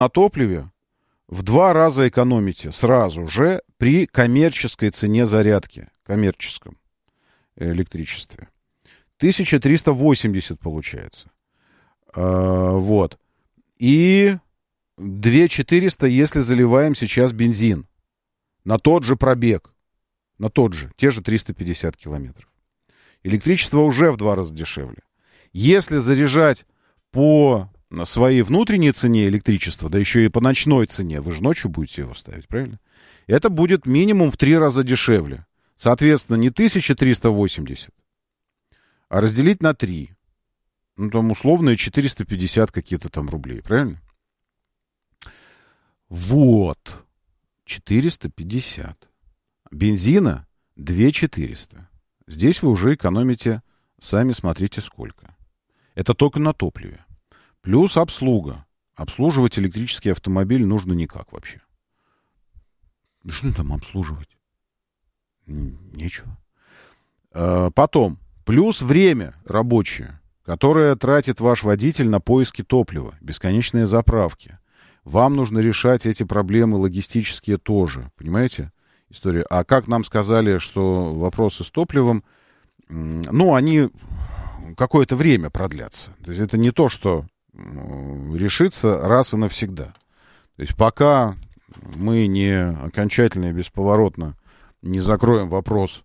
на топливе в 2 раза экономите сразу же при коммерческой цене зарядки, коммерческом электричестве. 1380 получается. Вот. И 2400, если заливаем сейчас бензин. На тот же пробег. На тот же. Те же 350 километров. Электричество уже в 2 раза дешевле. Если заряжать по своей внутренней цене электричества, да еще и по ночной цене, вы же ночью будете его ставить, правильно? Это будет минимум в 3 раза дешевле. Соответственно, не 1380, а разделить на 3. Ну, там условные 450 какие-то там рублей, правильно? Вот. 450. Бензина 2400. Здесь вы уже экономите, сами смотрите сколько. Это только на топливе. Плюс обслуга. Обслуживать электрический автомобиль нужно никак вообще. Что там обслуживать? Нечего. Потом. Плюс время рабочее, которое тратит ваш водитель на поиски топлива. Бесконечные заправки. Вам нужно решать эти проблемы логистические тоже. Понимаете? История. А как нам сказали, что вопросы с топливом, ну, они какое-то время продлятся. То есть это не то, что решится раз и навсегда. То есть пока мы не окончательно и бесповоротно не закроем вопрос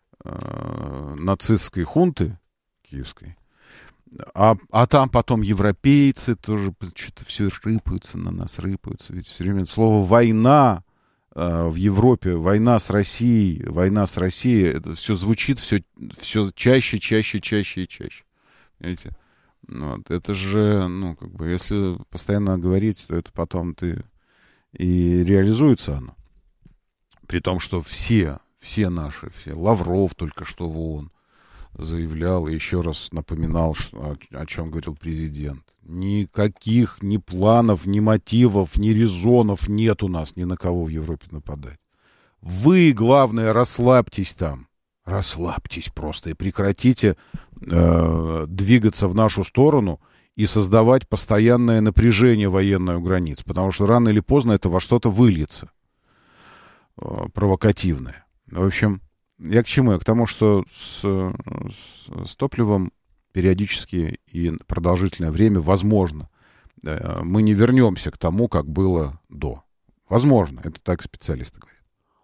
нацистской хунты киевской, а там потом европейцы тоже что-то все рыпаются на нас, рыпаются. Ведь все время слово «война» в Европе, война с Россией, это все звучит все чаще и чаще. Понимаете? Вот. Это же, ну, как бы, если постоянно говорить, то это потом и реализуется оно. При том, что все Лавров только что в ООН заявлял и еще раз напоминал, о чем говорил президент. Никаких ни планов, ни мотивов, ни резонов нет у нас ни на кого в Европе нападать. Вы, главное, расслабьтесь там. Расслабьтесь просто и прекратите двигаться в нашу сторону и создавать постоянное напряжение военное у границ. Потому что рано или поздно это во что-то выльется провокативное. В общем, я к чему? Я к тому, что с топливом периодически и продолжительное время, возможно, мы не вернемся к тому, как было до. Возможно, это так специалисты говорят.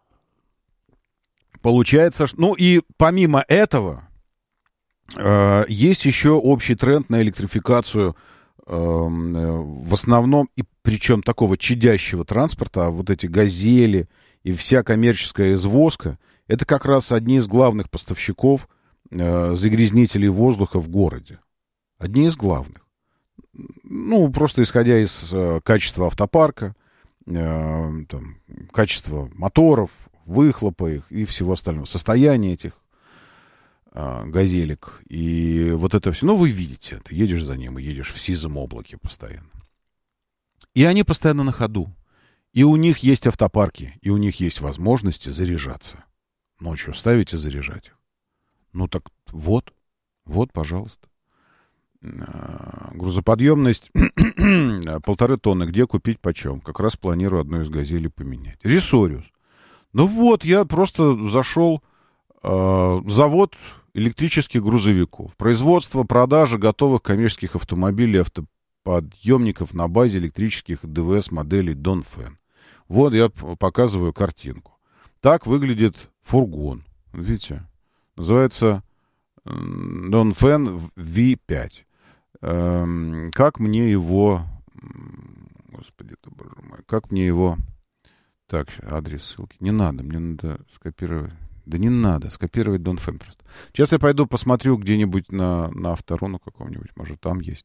Получается, ну и помимо этого, есть еще общий тренд на электрификацию в основном, и причем такого чадящего транспорта, а вот эти «Газели» и вся коммерческая извозка, это как раз одни из главных поставщиков загрязнителей воздуха в городе. Одни из главных. Ну, просто исходя из качества автопарка, там, качества моторов, выхлопа их и всего остального. Состояние этих газелек. И вот это все. Ну, вы видите, ты едешь за ним и едешь в сизом облаке постоянно. И они постоянно на ходу. И у них есть автопарки, и у них есть возможности заряжаться. Ночью ставить и заряжать их. Ну так вот, пожалуйста. Грузоподъемность 1,5 тонны. Где купить, почем? Как раз планирую одну из «Газелей» поменять. Ресориус. Ну вот, я просто зашел. Завод электрических грузовиков. Производство, продажа готовых коммерческих автомобилей, автоподъемников на базе электрических ДВС моделей Донфен. Вот я показываю картинку. Так выглядит фургон. Видите? Называется Донфен V5. Как мне его... Господи, это, боже мой. Как мне его... Так, адрес ссылки. Не надо, мне надо скопировать. Да не надо, скопировать Донфен просто. Сейчас я пойду посмотрю где-нибудь на Автору, на каком-нибудь, может, там есть.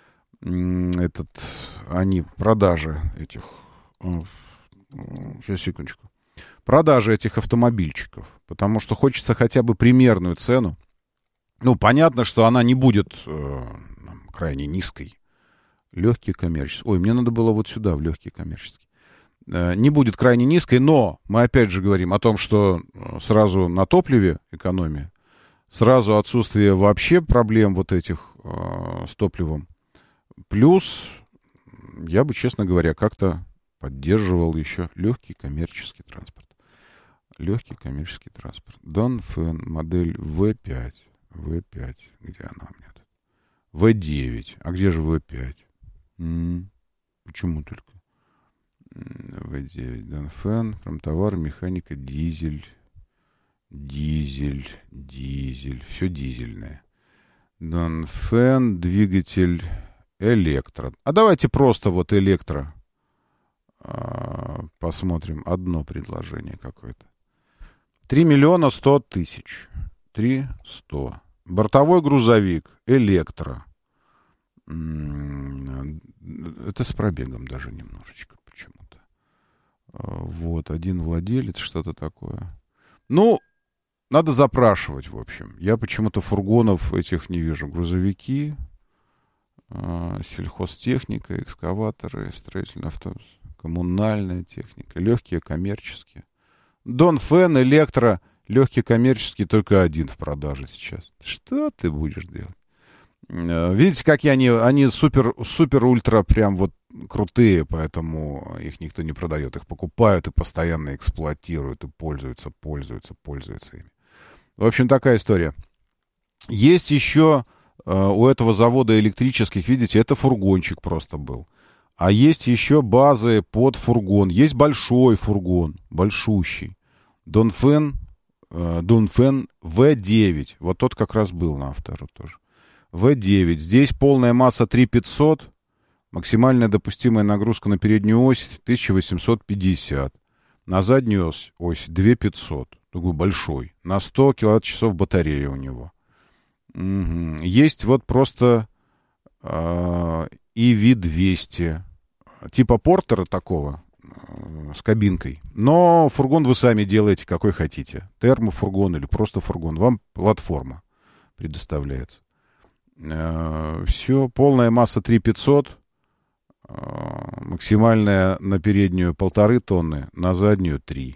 Они, продажи этих... Сейчас, секундочку. Продажи этих автомобильчиков. Потому что хочется хотя бы примерную цену. Ну, понятно, что она не будет крайне низкой. Легкий коммерческий. Ой, мне надо было вот сюда, в легкий коммерческий. Не будет крайне низкой, но мы опять же говорим о том, что сразу на топливе экономия, сразу отсутствие вообще проблем вот этих с топливом, плюс я бы, честно говоря, как-то поддерживал еще легкий коммерческий транспорт. Легкий коммерческий транспорт. Донфэн, модель V5. V5. Где она у меня тут? V9. А где же V5? Почему только? V9. Донфэн, промтовар, механика, дизель. Дизель. Все дизельное. Донфэн, двигатель электро. А давайте просто вот электро посмотрим. Одно предложение какое-то. 3 миллиона 100 тысяч. 300. Бортовой грузовик. Электро. Это с пробегом даже немножечко почему-то. Вот, один владелец, что-то такое. Ну, надо запрашивать, в общем. Я почему-то фургонов этих не вижу. Грузовики, сельхозтехника, экскаваторы, строительный автобус, коммунальная техника, легкие коммерческие. Донфэн, электро, легкий коммерческий, только один в продаже сейчас. Что ты будешь делать? Видите, какие они супер-ультра прям вот крутые, поэтому их никто не продает. Их покупают и постоянно эксплуатируют, и пользуются ими. В общем, такая история. Есть еще у этого завода электрических, видите, это фургончик просто был. А есть еще базы под фургон. Есть большой фургон, большущий. Донфэн V9. Вот тот как раз был на Автору тоже. V9. Здесь полная масса 3500. Максимальная допустимая нагрузка на переднюю ось 1850. На заднюю ось 2500. Такой большой. На 100 киловатт-часов батарея у него. Угу. Есть вот просто EV200. Типа Портера такого. С кабинкой. Но фургон вы сами делаете, какой хотите. Термофургон или просто фургон. Вам платформа предоставляется. Все. Полная масса 3500. Максимальная на переднюю 1,5 тонны. На заднюю 3.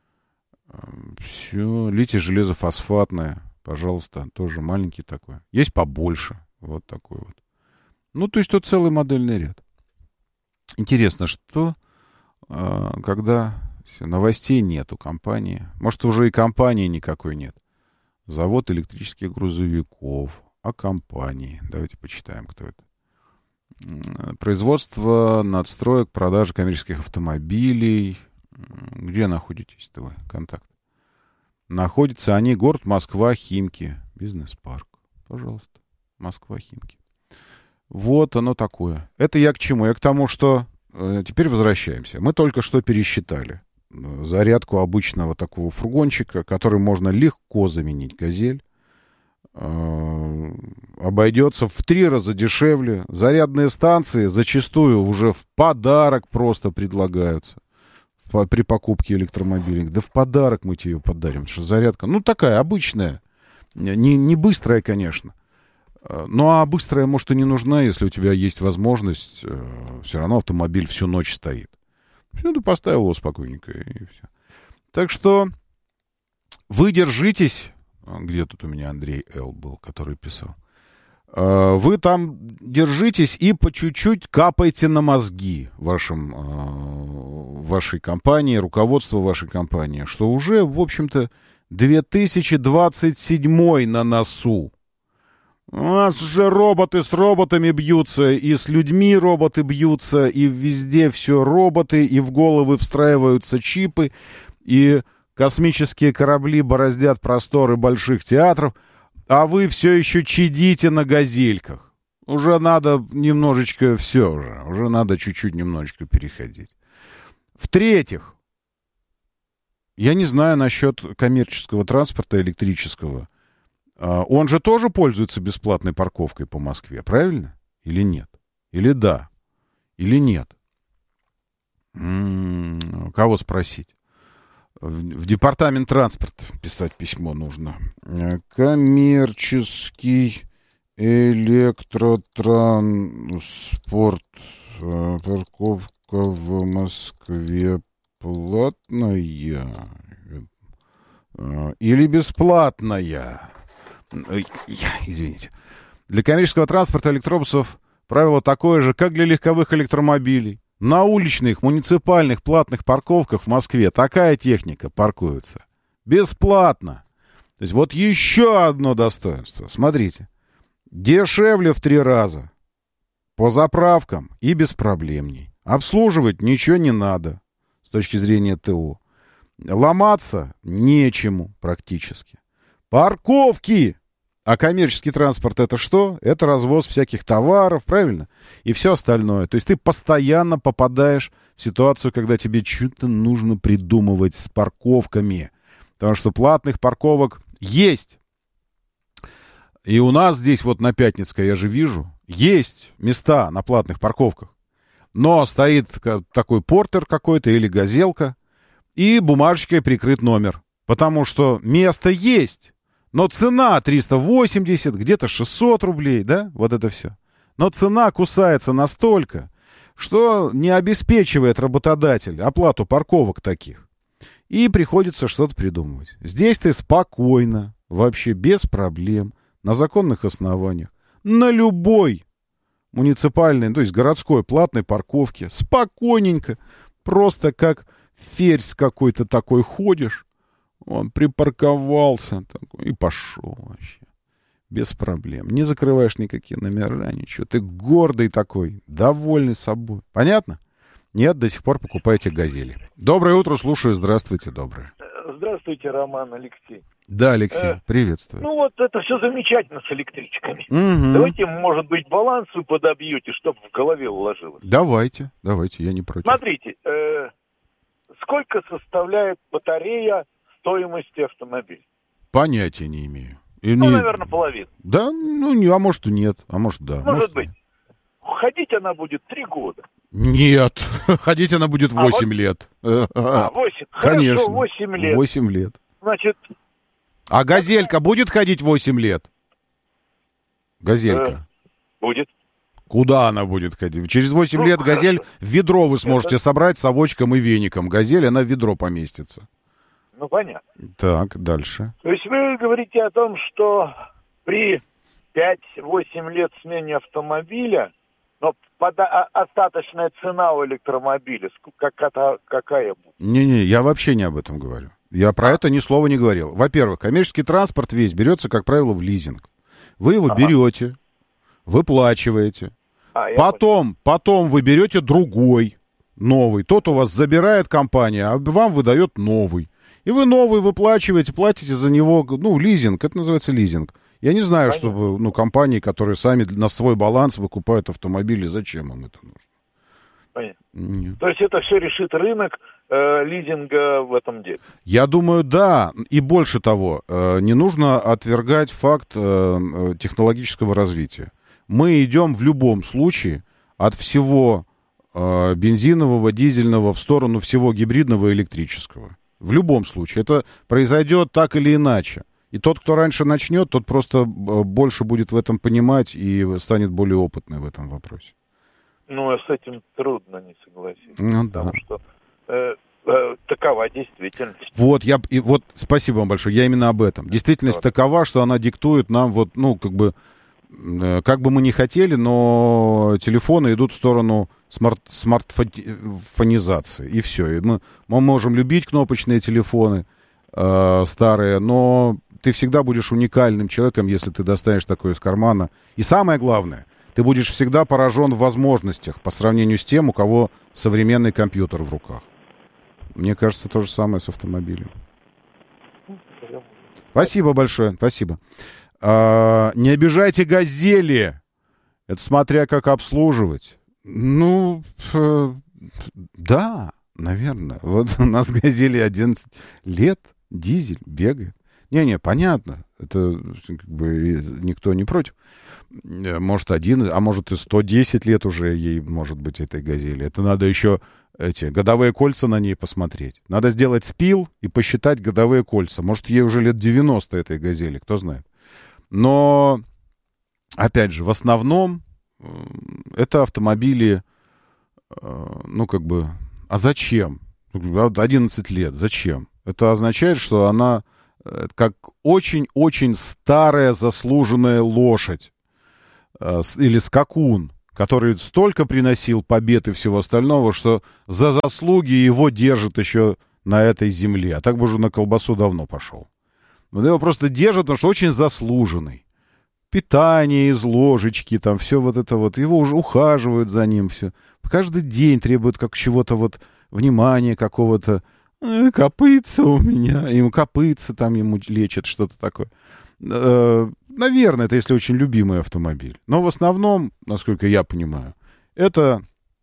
Все. Литий железофосфатное. Пожалуйста. Тоже маленький такой. Есть побольше. Вот такой вот. Ну, то есть тут целый модельный ряд. Интересно, что когда новостей нет у компании. Может, уже и компании никакой нет. Завод электрических грузовиков. А компании. Давайте почитаем, кто это. Производство, надстроек, продажа коммерческих автомобилей. Где находитесь-то вы? Контакт. Находятся они, город Москва, Химки. Бизнес-парк. Пожалуйста. Москва, Химки. Вот оно такое. Это я к чему? Я к тому, что теперь возвращаемся. Мы только что пересчитали зарядку обычного такого фургончика, который можно легко заменить «Газель». Обойдется в 3 раза дешевле. Зарядные станции зачастую уже в подарок просто предлагаются при покупке электромобилей. Да в подарок мы тебе ее подарим. Потому что зарядка, ну, такая обычная. Не быстрая, конечно. Ну, а быстрая, может, и не нужна, если у тебя есть возможность. Все равно автомобиль всю ночь стоит. Все, ты поставил его спокойненько, и все. Так что вы держитесь. Где тут у меня Андрей Л. был, который писал. Вы там держитесь и по чуть-чуть капайте на мозги вашей компании, руководству вашей компании, что уже, в общем-то, 2027 на носу. У нас уже роботы с роботами бьются, и с людьми роботы бьются, и везде все роботы, и в головы встраиваются чипы, и космические корабли бороздят просторы больших театров, а вы все еще чадите на газельках. Уже надо немножечко все уже надо чуть-чуть немножечко переходить. В-третьих, я не знаю насчет коммерческого транспорта электрического. Он же тоже пользуется бесплатной парковкой по Москве, правильно? Или нет? Или да? Или нет? Кого спросить? В департамент транспорта писать письмо нужно. Коммерческий электротранспорт. Парковка в Москве платная или бесплатная? Извините. Для коммерческого транспорта электробусов Правило такое же, как для легковых электромобилей. На уличных, муниципальных, платных парковках в Москве такая техника паркуется. Бесплатно. То есть вот еще одно достоинство. Смотрите. Дешевле в 3 раза. По заправкам и беспроблемней. Обслуживать ничего не надо с точки зрения ТО. Ломаться нечему практически. Парковки! А коммерческий транспорт это что? Это развоз всяких товаров, правильно? И все остальное. То есть ты постоянно попадаешь в ситуацию, когда тебе что-то нужно придумывать с парковками. Потому что платных парковок есть. И у нас здесь вот на Пятницкой, я же вижу, есть места на платных парковках. Но стоит такой портер какой-то или газелка, и бумажечкой прикрыт номер. Потому что место есть. Но цена 380, где-то 600 рублей, да? Вот это все. Но цена кусается настолько, что не обеспечивает работодатель оплату парковок таких. И приходится что-то придумывать. Здесь ты спокойно, вообще без проблем, на законных основаниях, на любой муниципальной, то есть городской платной парковке, спокойненько, просто как ферзь какой-то такой ходишь, он припарковался такой, и пошел вообще. Без проблем. Не закрываешь никакие номера, ничего. Ты гордый такой, довольный собой. Понятно? Нет, до сих пор покупаете «Газели». Доброе утро, слушаю. Здравствуйте, доброе. Здравствуйте, Роман, Алексей. Да, Алексей, приветствую. Ну вот это все замечательно с электричками. Угу. Давайте, может быть, баланс вы подобьете, чтобы в голове уложилось. Давайте, я не против. Смотрите, сколько составляет батарея стоимости автомобиля? Понятия не имею. Наверное, половина. Да, а может и нет, а может да. Может быть. Нет. Ходить она будет 3 года. Нет, ходить она будет 8 лет. 8. Конечно. Хорошо, 8 лет. 8 лет. Значит... А «Газелька» будет ходить 8 лет? «Газелька». Будет. Куда она будет ходить? Через 8 лет «Газель» в ведро вы сможете собрать совочком и веником. «Газель», она в ведро поместится. Ну, понятно. Так, дальше. То есть вы говорите о том, что при 5-8 лет смене автомобиля, но остаточная цена у электромобиля какая будет? Не-не, я вообще не об этом говорю. Я про это ни слова не говорил. Во-первых, коммерческий транспорт весь берется, как правило, в лизинг. Вы его берете, выплачиваете. Потом вы берете другой, новый. Тот у вас забирает компания, а вам выдает новый. И вы новый выплачиваете, платите за него, лизинг. Это называется лизинг. Я не знаю, чтобы, компании, которые сами на свой баланс выкупают автомобили, зачем им это нужно? Понятно. Нет. То есть это все решит рынок лизинга в этом деле? Я думаю, да. И больше того, не нужно отвергать факт технологического развития. Мы идем в любом случае от всего бензинового, дизельного в сторону всего гибридного и электрического. В любом случае. Это произойдет так или иначе. И тот, кто раньше начнет, тот просто больше будет в этом понимать и станет более опытным в этом вопросе. С этим трудно не согласиться. Потому что такова действительность. Вот, спасибо вам большое, я именно об этом. Действительность такова, что она диктует нам, как бы мы ни хотели, но телефоны идут в сторону смартфонизации, и все. И мы можем любить кнопочные телефоны старые, но ты всегда будешь уникальным человеком, если ты достанешь такое из кармана. И самое главное, ты будешь всегда поражен в возможностях по сравнению с тем, у кого современный компьютер в руках. Мне кажется, то же самое с автомобилем. Спасибо большое, спасибо. Не обижайте «Газели». Это смотря как обслуживать. Да, наверное. Вот у нас «Газели» 11 лет, дизель бегает. Не, понятно. Это никто не против. Может, 1, а может и 110 лет уже ей, может быть, этой «Газели». Это надо еще эти годовые кольца на ней посмотреть. Надо сделать спил и посчитать годовые кольца. Может, ей уже лет 90 этой «Газели», кто знает. Но, опять же, в основном это автомобили, а зачем? 11 лет, зачем? Это означает, что она как очень-очень старая заслуженная лошадь или скакун, который столько приносил побед и всего остального, что за заслуги его держат еще на этой земле. А так бы уже на колбасу давно пошел. Но его просто держат, потому что очень заслуженный. Питание из ложечки, там все вот это вот. Его уже ухаживают за ним, все. Каждый день требуют как чего-то вот внимания какого-то. Копытца у меня. Ему копытца там ему лечат, что-то такое. Наверное, это если очень любимый автомобиль. Но в основном, насколько я понимаю, это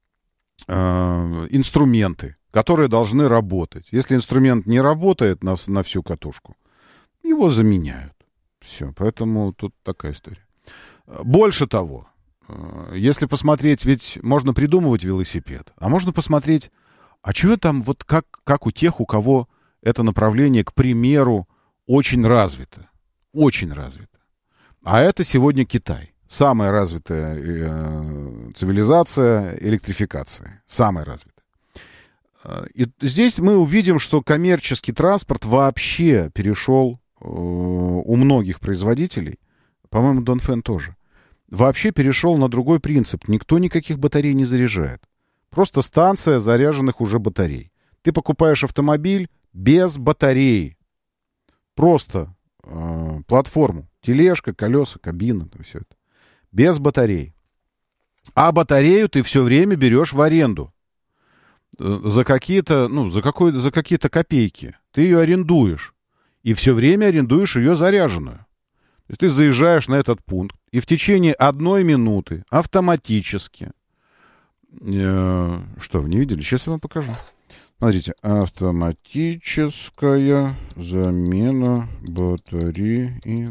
инструменты, которые должны работать. Если инструмент не работает на всю катушку, его заменяют. Все, поэтому тут такая история. Больше того, если посмотреть, ведь можно придумывать велосипед, а можно посмотреть, а чего там вот как у тех, у кого это направление, к примеру, очень развито. Очень развито. А это сегодня Китай. Самая развитая цивилизация электрификации. Самая развитая. И здесь мы увидим, что коммерческий транспорт вообще перешел у многих производителей, по-моему, Донфен тоже, вообще перешел на другой принцип. Никто никаких батарей не заряжает. Просто станция заряженных уже батарей. Ты покупаешь автомобиль без батареи. Просто платформу. Тележка, колеса, кабина, все это. Без батарей. А батарею ты все время берешь в аренду. За какие-то копейки. Ты ее арендуешь. И все время арендуешь ее заряженную. То есть ты заезжаешь на этот пункт, и в течение 1 минуты автоматически... Что, вы не видели? Сейчас я вам покажу. Смотрите. Автоматическая замена батареи.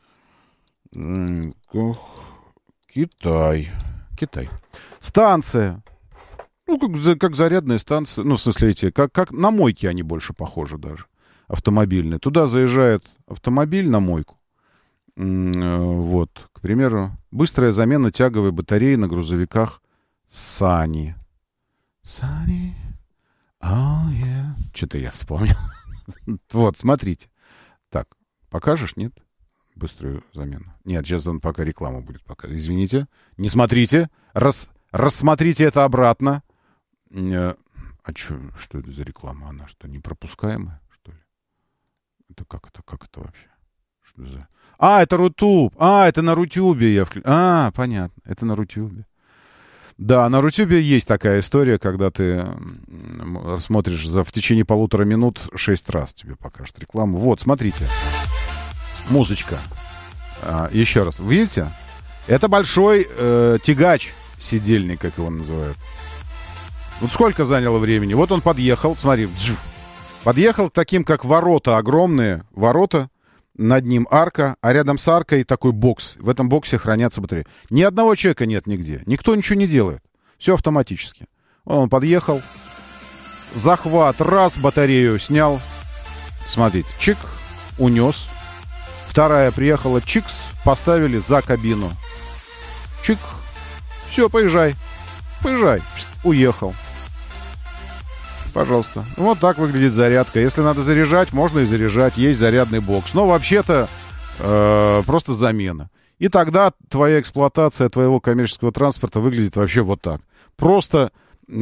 Китай. Станция. Как зарядная станция. Ну, в смысле, как на мойке они больше похожи даже. Автомобильные. Туда заезжает автомобиль на мойку. Вот, к примеру, быстрая замена тяговой батареи на грузовиках Сани. Сани. Yeah. Что-то я вспомнил. Вот, смотрите. Так, покажешь, нет? Быструю замену. Нет, сейчас он пока рекламу будет показывать. Извините. Не смотрите. Рассмотрите это обратно. А что это за реклама? Она что, непропускаемая, что ли? Это как это вообще? Что за... это Рутуб. Это на Рутюбе я включил. Понятно. Это на Рутюбе. Да, на Рутюбе есть такая история, когда ты смотришь в течение 1,5 минут 6 раз тебе покажут рекламу. Вот, смотрите. Музычка. Еще раз. Видите? Это большой тягач сидельник, как его называют. Вот сколько заняло времени? Вот он подъехал, смотри. Подъехал к таким, как ворота, огромные ворота. Над ним арка, а рядом с аркой такой бокс. В этом боксе хранятся батареи. Ни одного человека нет нигде. Никто ничего не делает. Все автоматически. Он подъехал. Захват. Раз, батарею снял. Смотрите. Чик. Унес. Вторая приехала. Чикс. Поставили за кабину. Чик. Все, поезжай. Поезжай. Уехал. Пожалуйста. Вот так выглядит зарядка. Если надо заряжать, можно и заряжать. Есть зарядный бокс. Но вообще-то просто замена. И тогда твоя эксплуатация твоего коммерческого транспорта выглядит вообще вот так. Просто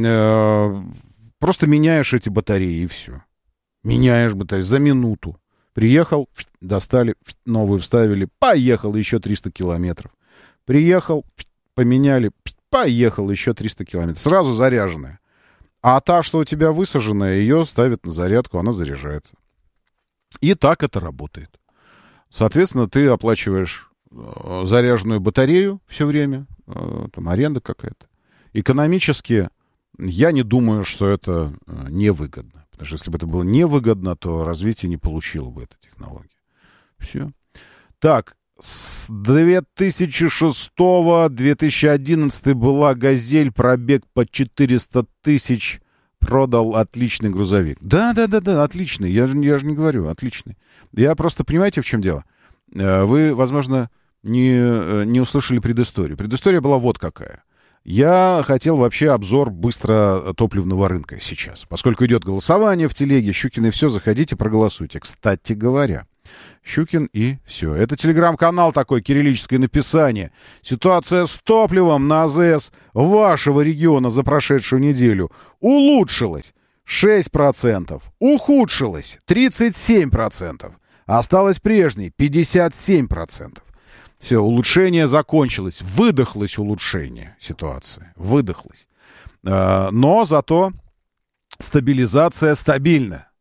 меняешь эти батареи и все. Меняешь батареи за минуту. Приехал, достали, новую вставили, поехал еще 300 километров. Приехал, поменяли, поехал еще 300 километров. Сразу заряженная. А та, что у тебя высаженная, ее ставят на зарядку, она заряжается. И так это работает. Соответственно, ты оплачиваешь заряженную батарею все время, там аренда какая-то. Экономически я не думаю, что это невыгодно. Потому что если бы это было невыгодно, то развитие не получило бы эта технология. Все. Так, с 2006-2011 была «Газель», пробег по 400 тысяч, продал отличный грузовик. Да, отличный, я же не говорю, отличный. Я просто, понимаете, в чем дело? Вы, возможно, не услышали предысторию. Предыстория была вот какая. Я хотел вообще обзор быстротопливного рынка сейчас. Поскольку идет голосование в телеге, Щукин и все, заходите, проголосуйте. Кстати говоря, Щукин и все. Это телеграм-канал такой, кириллическое написание. Ситуация с топливом на АЗС вашего региона за прошедшую неделю улучшилась 6%, ухудшилась 37%, осталась прежней 57%. Все, улучшение закончилось. Выдохлось улучшение ситуации. Выдохлось. Но зато стабилизация стабильна.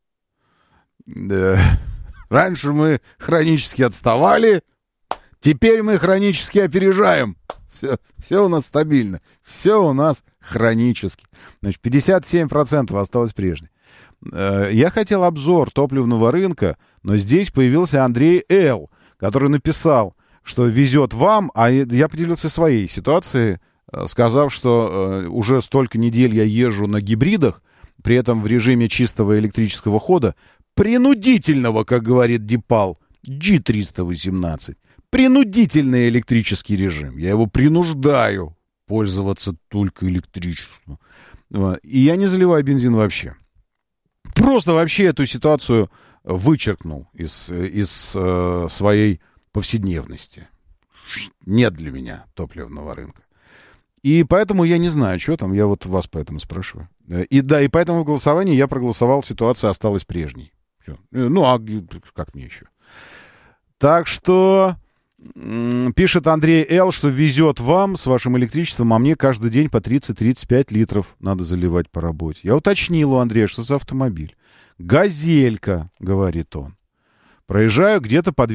Раньше мы хронически отставали, теперь мы хронически опережаем. Все у нас стабильно. Все у нас хронически. Значит, 57% осталось прежней. Я хотел обзор топливного рынка, но здесь появился Андрей Л., который написал, что везет вам, а я поделился своей ситуацией, сказав, что уже столько недель я езжу на гибридах, при этом в режиме чистого электрического хода, принудительного, как говорит Дипал, G318, принудительный электрический режим. Я его принуждаю пользоваться только электричеством. И я не заливаю бензин вообще. Просто вообще эту ситуацию вычеркнул из своей повседневности. Нет для меня топливного рынка. И поэтому я не знаю, что там, я вот вас поэтому спрашиваю. И поэтому в голосовании я проголосовал, ситуация осталась прежней. Все. Ну, а как мне еще? Так что пишет Андрей Л., что везет вам с вашим электричеством, а мне каждый день по 30-35 литров надо заливать по работе. Я уточнил у Андрея, что за автомобиль. «Газелька», говорит он. Проезжаю где-то по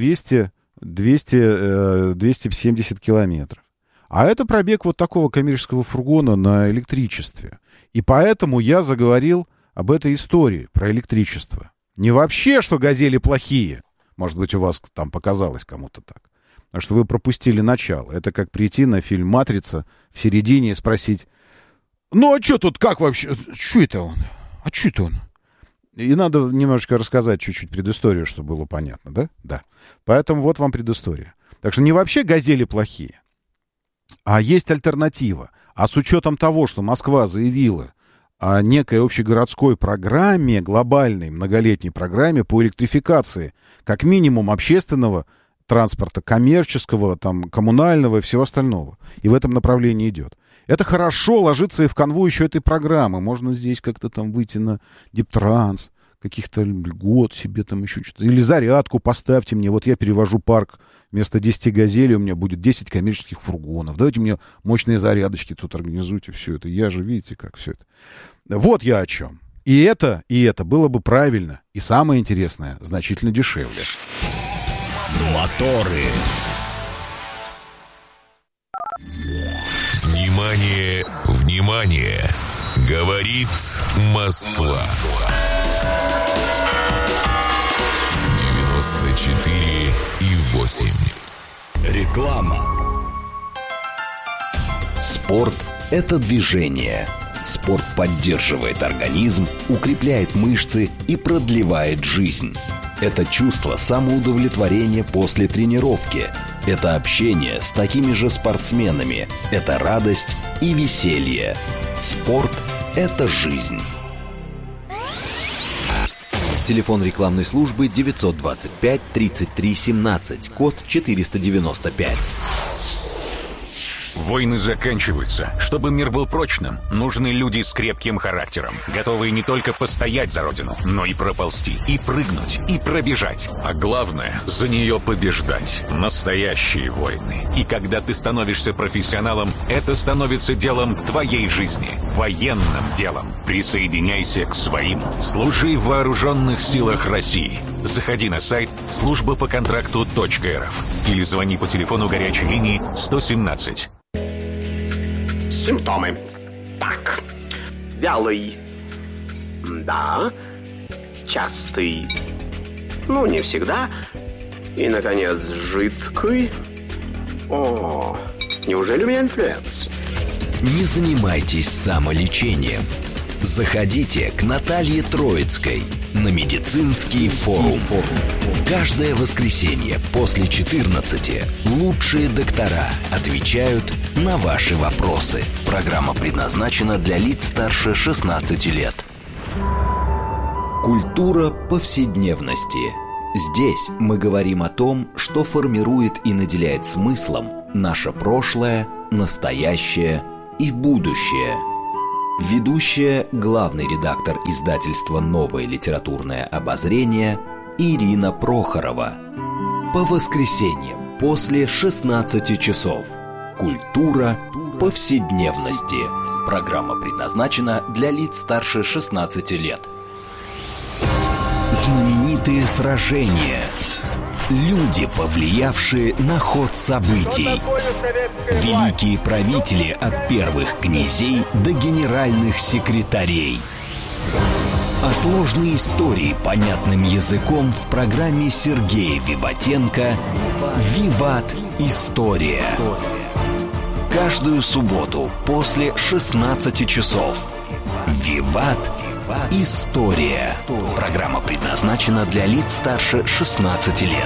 200-270 километров. А это пробег вот такого коммерческого фургона на электричестве. И поэтому я заговорил об этой истории про электричество. Не вообще, что «Газели» плохие. Может быть, у вас там показалось кому-то так. Потому что вы пропустили начало. Это как прийти на фильм «Матрица» в середине и спросить: ну, а что тут, как вообще? Что это он? А что это он? И надо немножечко рассказать чуть-чуть предысторию, чтобы было понятно, да? Да. Поэтому вот вам предыстория. Так что не вообще «Газели» плохие, а есть альтернатива. А с учетом того, что Москва заявила о некой общегородской программе, глобальной многолетней программе по электрификации, как минимум общественного транспорта, коммерческого, там, коммунального и всего остального. И в этом направлении идет. Это хорошо ложится и в канву еще этой программы. Можно здесь как-то там выйти на Диптранс, каких-то льгот себе там еще что-то. Или зарядку поставьте мне. Вот я перевожу парк. Вместо 10 «Газелей» у меня будет 10 коммерческих фургонов. Давайте мне мощные зарядочки тут организуйте. Все это. Я же, видите, как все это. Вот я о чем. И это было бы правильно. И самое интересное, значительно дешевле. Моторы. Внимание, внимание! Говорит Москва. 94,8. Реклама. Спорт – это движение. Спорт поддерживает организм, укрепляет мышцы и продлевает жизнь. Это чувство самоудовлетворения после тренировки. Это общение с такими же спортсменами. Это радость и веселье. Спорт – это жизнь. Телефон рекламной службы 925-33-17, код 495. Войны заканчиваются. Чтобы мир был прочным, нужны люди с крепким характером, готовые не только постоять за родину, но и проползти, и прыгнуть, и пробежать. А главное, за нее побеждать. Настоящие войны. И когда ты становишься профессионалом, это становится делом твоей жизни. Военным делом. Присоединяйся к своим. Служи в вооруженных силах России. Заходи на сайт службапоконтракту.рф или звони по телефону горячей линии 117. Симптомы. Так. Вялый. Да. Частый. Ну, не всегда. И, наконец, жидкий. О, неужели у меня инфлюенс? Не занимайтесь самолечением. Заходите к Наталье Троицкой на медицинский форум. Каждое воскресенье после 14 лучшие доктора отвечают на ваши вопросы. Программа предназначена для лиц старше 16 лет. Культура повседневности. Здесь мы говорим о том, что формирует и наделяет смыслом наше прошлое, настоящее и будущее. Ведущая, главный редактор издательства «Новое литературное обозрение» Ирина Прохорова. По воскресеньям после 16 часов. Культура повседневности. Программа предназначена для лиц старше 16 лет. Знаменитые сражения. Люди, повлиявшие на ход событий. Великие правители от первых князей до генеральных секретарей. А сложные истории понятным языком в программе Сергея Виватенко «Виват. История». Каждую субботу после 16 часов. «Виват. История». Программа предназначена для лиц старше 16 лет.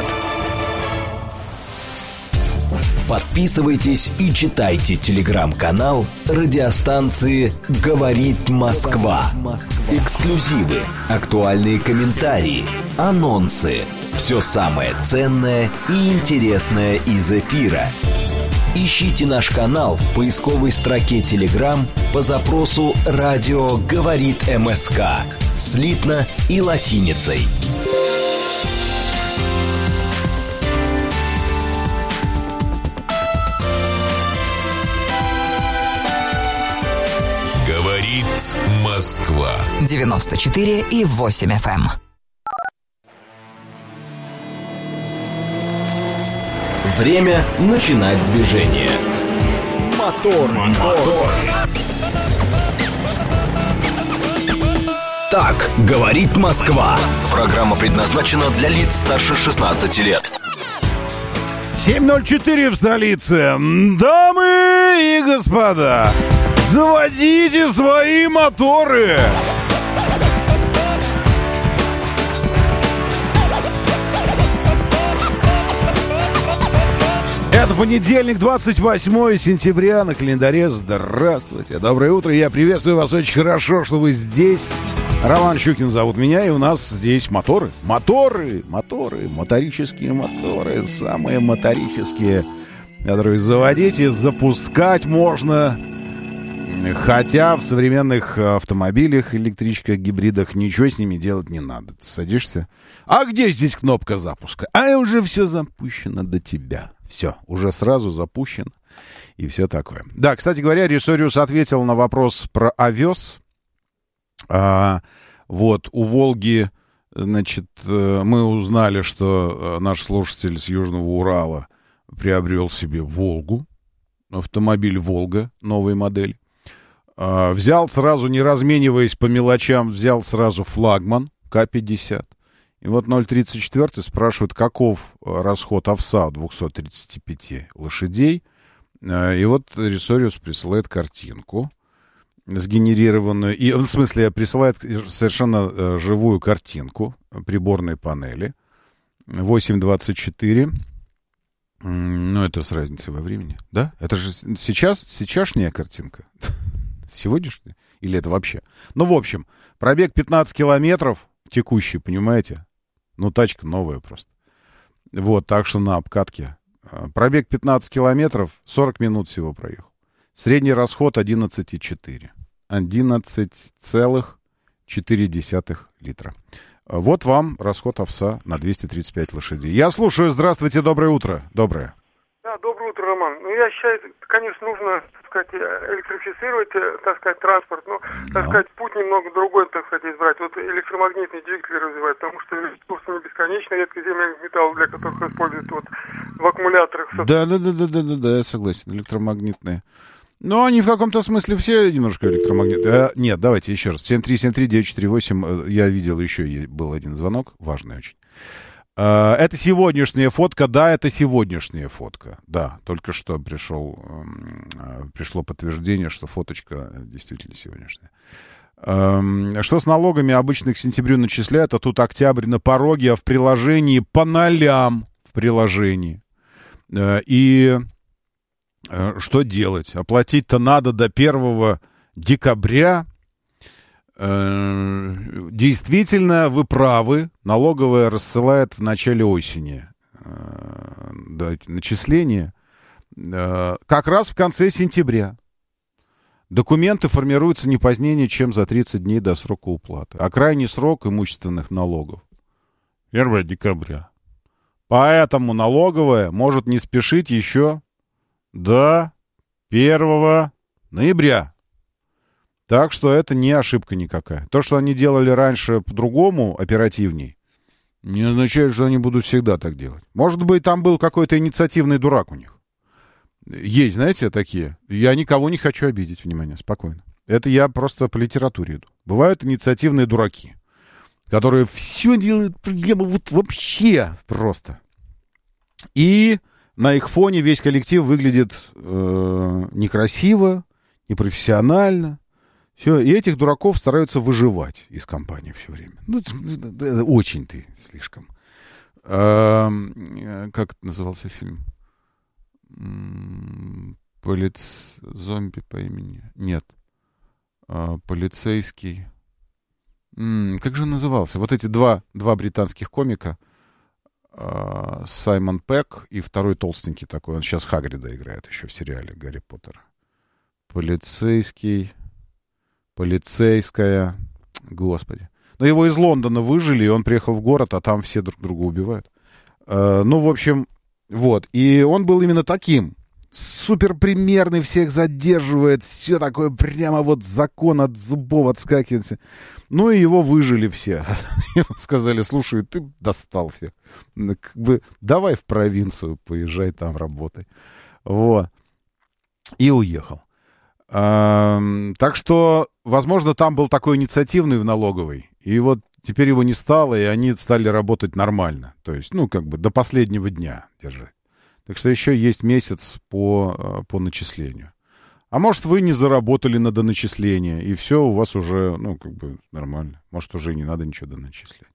Подписывайтесь и читайте телеграм-канал радиостанции «Говорит Москва». Эксклюзивы, актуальные комментарии, анонсы. Все самое ценное и интересное из эфира. Ищите наш канал в поисковой строке Telegram по запросу «Радио говорит МСК» слитно и латиницей. Говорит Москва. 94,8 FM. Время начинать движение. Мотор. Так говорит Москва. Программа предназначена для лиц старше 16 лет. 7:04 в столице. Дамы и господа, заводите свои моторы. Это понедельник, 28 сентября, на календаре. Здравствуйте, доброе утро, я приветствую вас, очень хорошо, что вы здесь. Роман Щукин зовут меня, и у нас здесь моторы, моторические моторы, самые моторические, которые заводить и запускать можно. Хотя в современных автомобилях, электричках, гибридах ничего с ними делать не надо. Ты садишься, а где здесь кнопка запуска? А уже все запущено до тебя. Все, уже сразу запущено и все такое. Да, кстати говоря, Ресориус ответил на вопрос про овес. Вот, у «Волги», значит, мы узнали, что наш слушатель с Южного Урала приобрел себе «Волгу», автомобиль «Волга», новой модели. Взял сразу, не размениваясь по мелочам, взял сразу флагман К-50. И вот 034 спрашивает, каков расход овса 235 лошадей. И вот Ресориус присылает картинку, сгенерированную, и в смысле присылает совершенно живую картинку приборной панели. 8.24. Ну, это с разницей во времени, да? Это же сейчасшняя картинка. Сегодняшняя? Или это вообще? Ну, в общем, пробег 15 километров, текущий, понимаете? Ну, тачка новая просто. Вот, так что на обкатке. Пробег 15 километров, 40 минут всего проехал. Средний расход 11,4. 11,4 литра. Вот вам расход овса на 235 лошадей. Я слушаю. Здравствуйте, доброе утро. Доброе. Да, доброе утро, Роман. Ну, я считаю, конечно, нужно, так сказать, электрифицировать, так сказать, транспорт, но, так сказать, путь немного другой, так сказать, избрать. Вот электромагнитные двигатели развивать, потому что ресурсы не бесконечны, редкоземельных металлов, для которых используют вот в аккумуляторах. Да, я согласен, электромагнитные. Но они в каком-то смысле все немножко электромагнитные. Нет, давайте еще раз. 7373948, я видел еще, был один звонок, важный очень. Это сегодняшняя фотка, да, это сегодняшняя фотка. Да, только что пришло подтверждение, что фоточка действительно сегодняшняя. Что с налогами обычно к сентябрю начисляют, а тут октябрь на пороге, а в приложении по нолям в приложении. И что делать? Оплатить-то надо до 1 декабря. действительно, вы правы. Налоговая рассылает в начале осени начисления. Как раз в конце сентября. Документы формируются не позднее, чем за 30 дней до срока уплаты. А крайний срок имущественных налогов 1 декабря. Поэтому налоговая может не спешить еще до 1 ноября. Так что это не ошибка никакая. То, что они делали раньше по-другому, оперативней, не означает, что они будут всегда так делать. Может быть, там был какой-то инициативный дурак у них. Есть, знаете, такие. Я никого не хочу обидеть, внимание, спокойно. Это я просто по литературе иду. Бывают инициативные дураки, которые все делают прямо вот вообще просто. И на их фоне весь коллектив выглядит некрасиво, непрофессионально. Все, и этих дураков стараются выживать из компании все время. Ну, очень ты слишком. Как это назывался фильм? Зомби по имени... Нет. Полицейский... Как же он назывался? Вот эти два британских комика. Саймон Пегг и второй толстенький такой. Он сейчас Хагрида играет еще в сериале Гарри Поттера. Полицейская. Господи. Но его из Лондона выжили, и он приехал в город, а там все друг друга убивают. Ну, в общем, вот. И он был именно таким. Суперпримерный, всех задерживает, все такое прямо вот закон от зубов отскакивает. Ну, и его выжили все. Ему сказали, слушай, ты достал всех. Как бы давай в провинцию, поезжай там, работай. Вот. И уехал. Так что, возможно, там был такой инициативный в налоговой, и вот теперь его не стало, и они стали работать нормально. То есть, ну, как бы до последнего дня держать. Так что еще есть месяц по начислению. А может, вы не заработали на доначисление, и все у вас уже, ну, как бы нормально. Может, уже не надо ничего доначислять.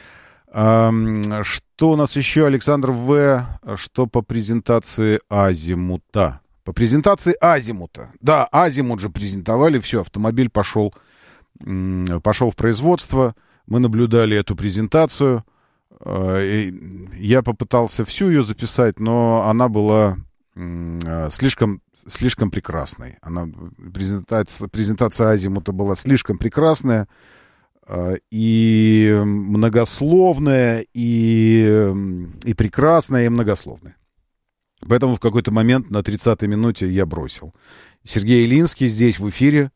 Что у нас еще, Александр В? Что по презентации Азимута? По презентации Азимута. Да, Азимут же презентовали, все, автомобиль пошел в производство. Мы наблюдали эту презентацию. Я попытался всю ее записать, но она была слишком прекрасной. Презентация Азимута была слишком прекрасная и многословная, и прекрасная, и многословная. Поэтому в какой-то момент на 30-й минуте я бросил. Сергей Илинский здесь в эфире,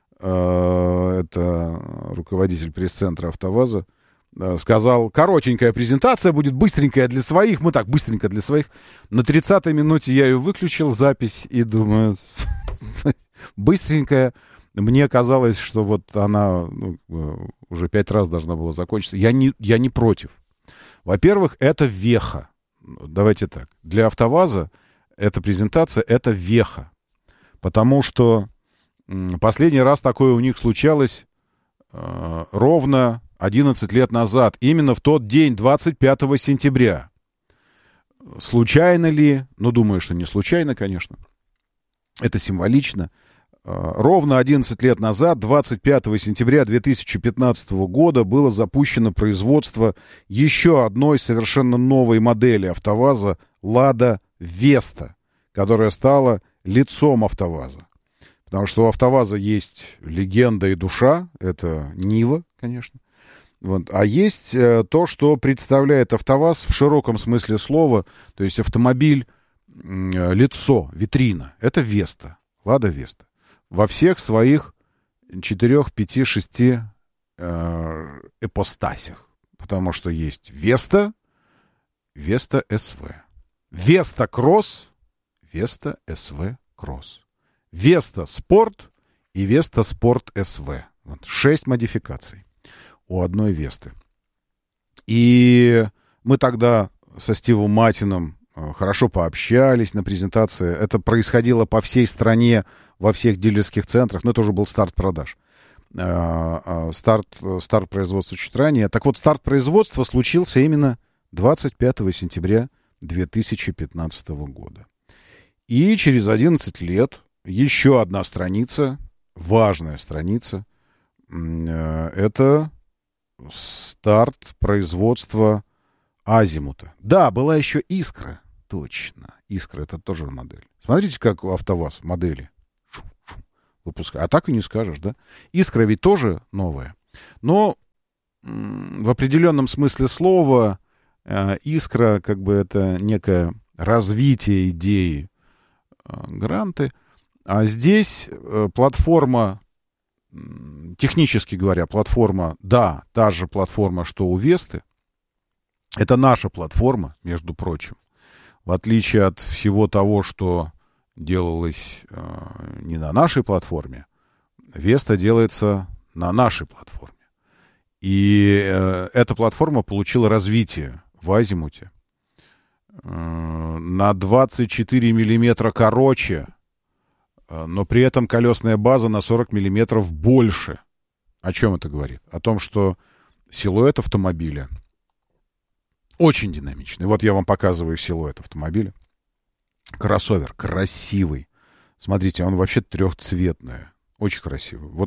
это руководитель пресс-центра «АвтоВАЗа», сказал, коротенькая презентация будет, быстренькая для своих. Мы так, быстренько для своих. На 30-й минуте я ее выключил, запись, и думаю, быстренькая. Мне казалось, что вот она уже 5 раз должна была закончиться. Я не против. Во-первых, это веха. Давайте так. Для «АвтоВАЗа» эта презентация — это веха. Потому что последний раз такое у них случалось ровно 11 лет назад. Именно в тот день, 25 сентября. Случайно ли? Ну, думаю, что не случайно, конечно. Это символично. Ровно 11 лет назад, 25 сентября 2015 года, было запущено производство еще одной совершенно новой модели «АвтоВАЗа» «Лада Веста», которая стала лицом «АвтоВАЗа». Потому что у «АвтоВАЗа» есть легенда и душа, это Нива, конечно. Вот. А есть то, что представляет «АвтоВАЗ» в широком смысле слова, то есть автомобиль, лицо, витрина. Это «Веста», «Лада Веста». Во всех своих 4, 5, 6 ипостасях. Потому что есть Веста, Веста СВ. Веста Кросс, Веста СВ Кросс. Веста Спорт и Веста Спорт СВ. Вот 6 модификаций у одной Весты. И мы тогда со Стивом Матином хорошо пообщались на презентации. Это происходило по всей стране, во всех дилерских центрах. Но это уже был старт продаж. Старт производства чуть ранее. Так вот, старт производства случился именно 25 сентября 2015 года. И через 11 лет еще одна страница, важная страница, это старт производства Азимута. Да, была еще Искра. Точно. Искра — это тоже модель. Смотрите, как у АвтоВАЗ модели выпускают. А так и не скажешь, да? Искра ведь тоже новая. Но в определенном смысле слова Искра, как бы, это некое развитие идеи Гранты. А здесь платформа, технически говоря, платформа, да, та же платформа, что у Весты. Это наша платформа, между прочим. В отличие от всего того, что делалось не на нашей платформе, Веста делается на нашей платформе. И эта платформа получила развитие в Азимуте на 24 миллиметра короче, но при этом колесная база на 40 миллиметров больше. О чем это говорит? О том, что силуэт автомобиля очень динамичный. Вот я вам показываю силуэт автомобиля. Кроссовер красивый. Смотрите, он вообще трехцветный. Очень красивый. Вот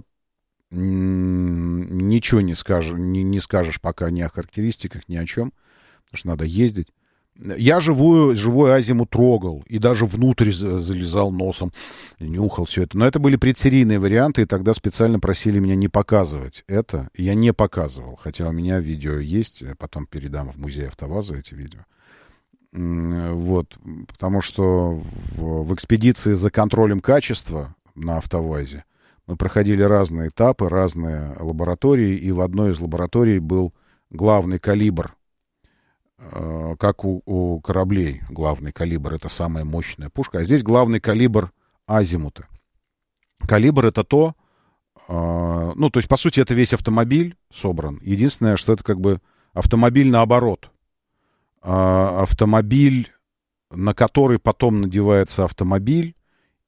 ничего не скажешь пока ни о характеристиках, ни о чем. Потому что надо ездить. Я живой Азимут трогал. И даже внутрь залезал носом. Нюхал все это. Но это были предсерийные варианты. И тогда специально просили меня не показывать это. Я не показывал. Хотя у меня видео есть. Я потом передам в музей АвтоВАЗа эти видео. Вот. Потому что в экспедиции за контролем качества на АвтоВАЗе мы проходили разные этапы, разные лаборатории. И в одной из лабораторий был главный калибр. Как у кораблей главный калибр — это самая мощная пушка, а здесь главный калибр Азимута. Калибр — это то есть, по сути, это весь автомобиль собран. Единственное, что это как бы автомобиль наоборот. Автомобиль, на который потом надевается автомобиль,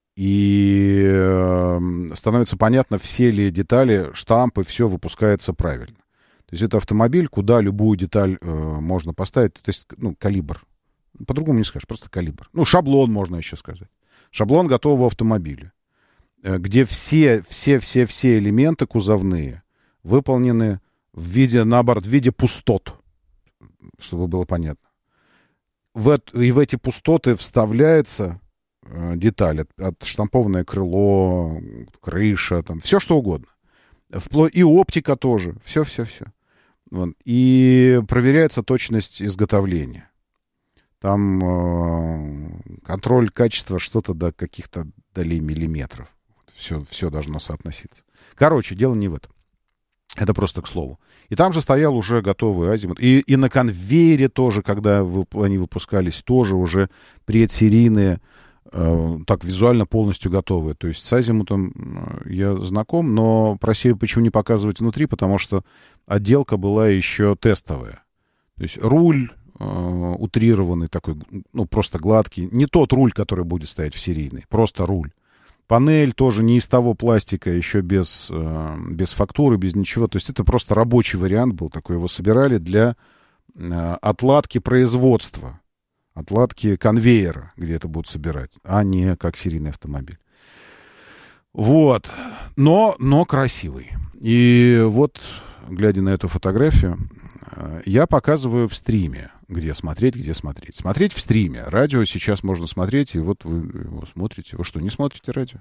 и становится понятно, все ли детали, штампы, все выпускается правильно. То есть это автомобиль, куда любую деталь можно поставить. То есть, калибр. По-другому не скажешь, просто калибр. Шаблон можно еще сказать. Шаблон готового автомобиля. Где все элементы кузовные выполнены в виде пустот. Чтобы было понятно. И в эти пустоты вставляется деталь. Отштампованное крыло, крыша, там, все что угодно. И оптика тоже. Все. Вот. И проверяется точность изготовления. Там контроль качества что-то до каких-то долей миллиметров. Все должно соотноситься. Короче, дело не в этом. Это просто к слову. И там же стоял уже готовый Азимут. И на конвейере тоже, когда они выпускались, тоже уже предсерийные, так визуально полностью готовые. То есть с Азимутом я знаком, но просили почему не показывать внутри, потому что отделка была еще тестовая. То есть руль утрированный такой, просто гладкий. Не тот руль, который будет стоять в серийной, просто руль. Панель тоже не из того пластика, еще без фактуры, без ничего. То есть это просто рабочий вариант был такой. Его собирали для отладки производства. Отладки конвейера, где это будут собирать, а не как серийный автомобиль. Вот. Но красивый. И вот, глядя на эту фотографию, я показываю в стриме, где смотреть. Смотреть в стриме. Радио сейчас можно смотреть, и вот вы его смотрите. Вы что, не смотрите радио?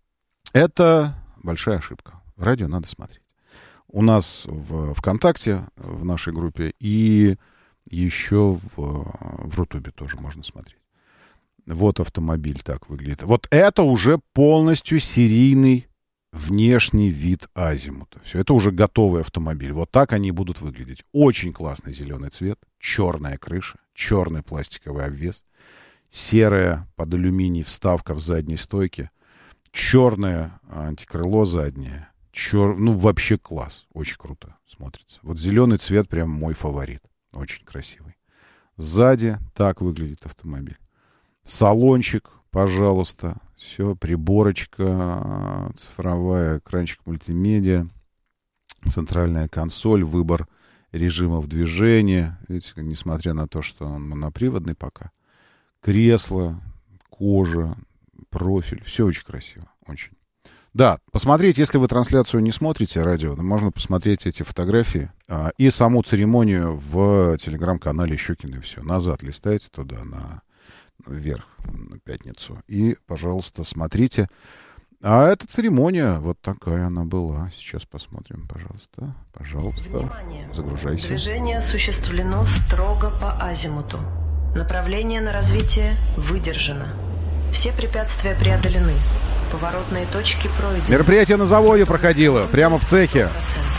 Это большая ошибка. Радио надо смотреть. У нас в ВКонтакте, в нашей группе, и еще в Рутубе тоже можно смотреть. Вот автомобиль так выглядит. Вот это уже полностью серийный внешний вид Азимута. Все, это уже готовый автомобиль. Вот так они будут выглядеть. Очень классный зеленый цвет, черная крыша, черный пластиковый обвес, серая под алюминий вставка в задней стойке, черное антикрыло заднее. Вообще класс. Очень круто смотрится. Вот зеленый цвет прям мой фаворит. Очень красивый. Сзади так выглядит автомобиль. Салончик, пожалуйста. Все, приборочка цифровая, экранчик мультимедиа, центральная консоль, выбор режимов движения. Видите, несмотря на то, что он моноприводный пока. Кресло, кожа, профиль. Все очень красиво. Очень. Да, посмотрите, если вы трансляцию не смотрите, радио, можно посмотреть эти фотографии и саму церемонию в телеграм-канале Щукина, и все. Назад листайте туда, вверх, на пятницу. И, пожалуйста, смотрите. А эта церемония, вот такая она была. Сейчас посмотрим, пожалуйста. Пожалуйста, внимание. Загружайся. Движение осуществлено строго по азимуту. Направление на развитие выдержано. Все препятствия преодолены. Поворотные точки пройдены. Мероприятие на заводе проходило, прямо в цехе.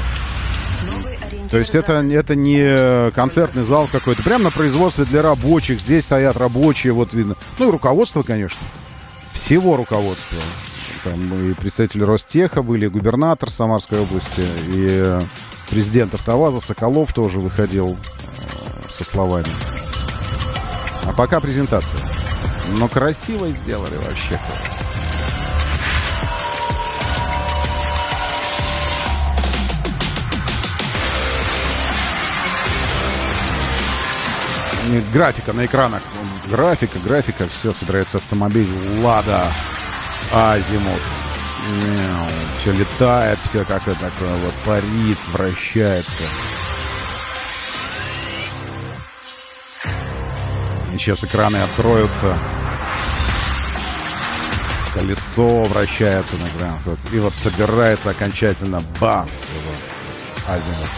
То есть это не концертный зал какой-то, прямо на производстве для рабочих. Здесь стоят рабочие, вот видно. Ну и руководство, конечно. Всего руководства. Там и представители Ростеха были, и губернатор Самарской области, и президент АвтоВАЗа Соколов тоже выходил со словами. А пока презентация. Но красиво сделали, вообще классно. Графика на экранах. Графика. Все, собирается автомобиль «Лада Азимут». Все летает, все как это такое вот парит, вращается. И сейчас экраны откроются. Колесо вращается на экран. И вот собирается окончательно бамс. Вот, Азимут.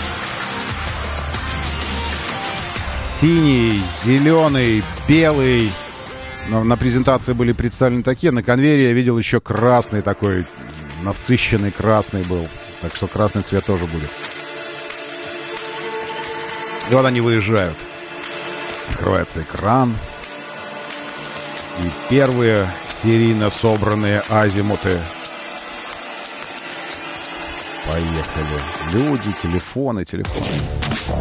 Синий, зеленый, белый. Но на презентации были представлены такие. На конвейере я видел еще красный такой. Насыщенный красный был. Так что красный цвет тоже будет. И вот они выезжают. Открывается экран. И первые серийно собранные азимуты. Поехали. Люди, телефоны.